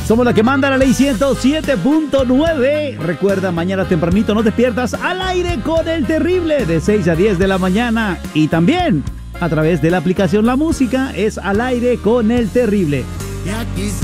Somos la que manda la ley 107.9. Recuerda, mañana tempranito no te pierdas Al Aire con el Terrible de 6 a 10 de la mañana. Y también a través de la aplicación La Música es Al Aire con el Terrible.